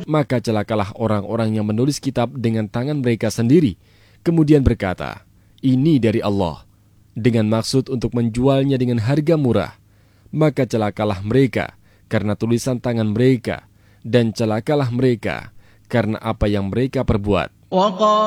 Maka celakalah orang-orang yang menulis kitab dengan tangan mereka sendiri, kemudian berkata, ini dari Allah, dengan maksud untuk menjualnya dengan harga murah. Maka celakalah mereka karena tulisan tangan mereka, dan celakalah mereka karena apa yang mereka perbuat.